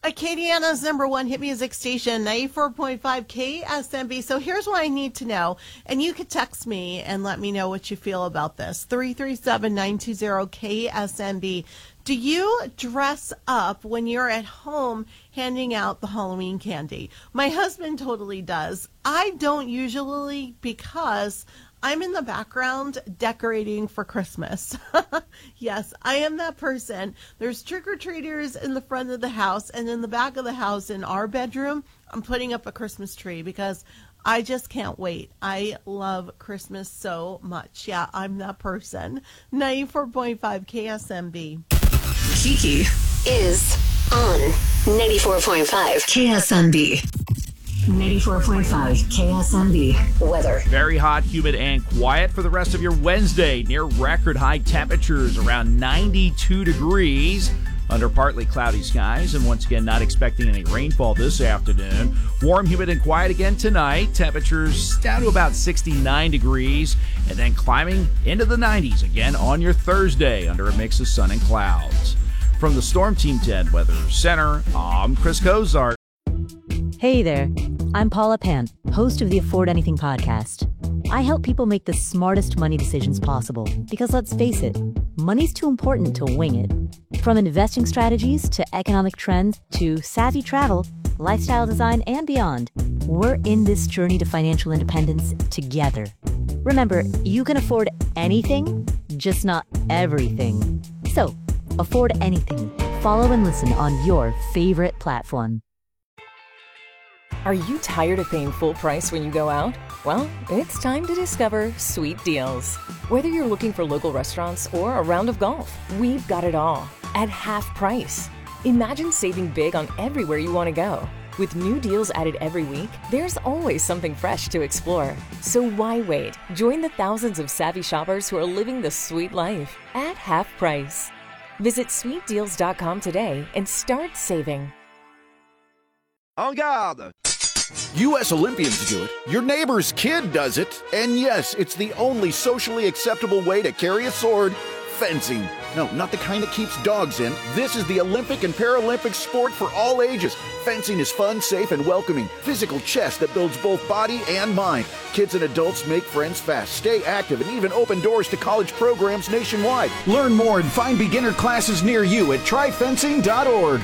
Acadiana's #1 hit music station, 94.5 KSMB. So here's what I need to know. And you could text me and let me know what you feel about this. 337-920 KSMB. Do you dress up when you're at home handing out the Halloween candy? My husband totally does. I don't usually because I'm in the background decorating for Christmas. Yes, I am that person. There's trick-or-treaters in the front of the house, and in the back of the house in our bedroom, I'm putting up a Christmas tree because I just can't wait. I love Christmas so much. Yeah, I'm that person. 94.5 KSMB. Kiki is on 94.5 KSMB. 94.5 KSMB. Weather. Very hot, humid, and quiet for the rest of your Wednesday. Near record high temperatures, around 92 degrees. Under partly cloudy skies, and once again, not expecting any rainfall this afternoon. Warm, humid, and quiet again tonight. Temperatures down to about 69 degrees, and then climbing into the 90s again on your Thursday under a mix of sun and clouds. From the Storm Team 10 Weather Center, I'm Chris Cozart. Hey there, I'm Paula Pant, host of the Afford Anything podcast. I help people make the smartest money decisions possible because, let's face it, money's too important to wing it. From investing strategies to economic trends to savvy travel, lifestyle design, and beyond, we're in this journey to financial independence together. Remember, you can afford anything, just not everything. So, afford anything. Follow and listen on your favorite platform. Are you tired of paying full price when you go out? Well, it's time to discover Sweet Deals. Whether you're looking for local restaurants or a round of golf, we've got it all at half price. Imagine saving big on everywhere you want to go. With new deals added every week, there's always something fresh to explore. So why wait? Join the thousands of savvy shoppers who are living the sweet life at half price. Visit sweetdeals.com today and start saving. En garde! U.S. Olympians do it, your neighbor's kid does it, and yes, it's the only socially acceptable way to carry a sword, fencing. No, not the kind that keeps dogs in. This is the Olympic and Paralympic sport for all ages. Fencing is fun, safe, and welcoming. Physical chess that builds both body and mind. Kids and adults make friends fast, stay active, and even open doors to college programs nationwide. Learn more and find beginner classes near you at tryfencing.org.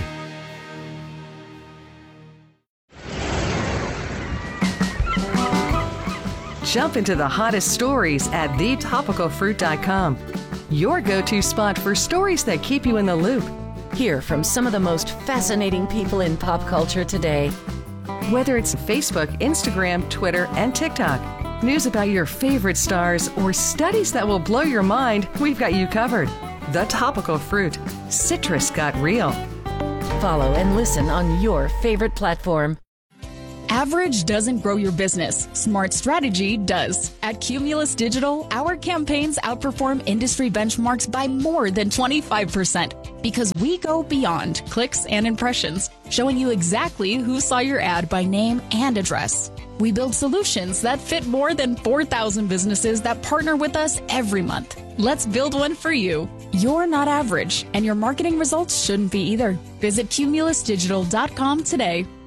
Jump into the hottest stories at thetopicalfruit.com. Your go-to spot for stories that keep you in the loop. Hear from some of the most fascinating people in pop culture today. Whether it's Facebook, Instagram, Twitter, and TikTok, news about your favorite stars, or studies that will blow your mind, we've got you covered. The Topical Fruit. Citrus got real. Follow and listen on your favorite platform. Average doesn't grow your business. Smart strategy does. At Cumulus Digital, our campaigns outperform industry benchmarks by more than 25% because we go beyond clicks and impressions, showing you exactly who saw your ad by name and address. We build solutions that fit more than 4,000 businesses that partner with us every month. Let's build one for you. You're not average, and your marketing results shouldn't be either. Visit cumulusdigital.com today.